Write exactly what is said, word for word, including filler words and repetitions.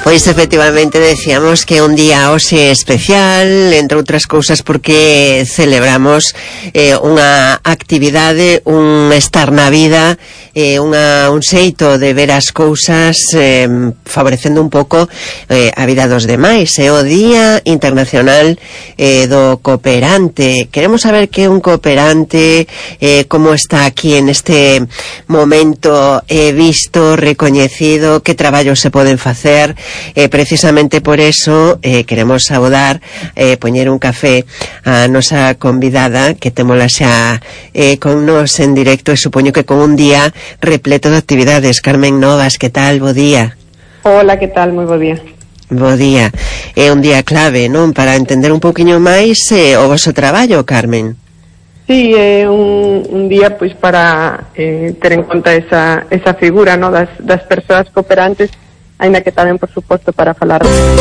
Pois efectivamente decíamos que un día hoxe especial, entre outras cousas porque celebramos eh, unha actividade, un estar na vida, eh, unha, un xeito de ver as cousas eh, favorecendo un pouco eh, a vida dos demais. É o Día Internacional eh, do Cooperante. Queremos saber que é un cooperante, eh, como está aquí en este momento eh, visto, recoñecido, que traballos se poden facer. Eh, precisamente por eso eh, queremos saudar, eh, poñer un café a nosa convidada, que témola xa eh, con nos en directo, e supoño que con un día repleto de actividades. Carmen Novas, que tal? Bo día. Hola, que tal? Moi bo día. Bo día. É un día clave, non? Para entender un pouquiño máis eh, o vosso traballo, Carmen. Sí, é un, un día pois para eh, ter en conta esa, esa figura, no, das, das persoas cooperantes, aínda que tamén, por suposto, para falar